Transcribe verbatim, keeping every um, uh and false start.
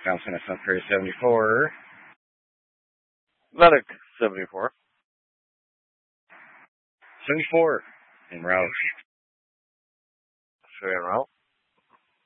Bouncing at Sun Prairie seventy-four. Medic seventy-four. seventy-four. En route. Show you en route.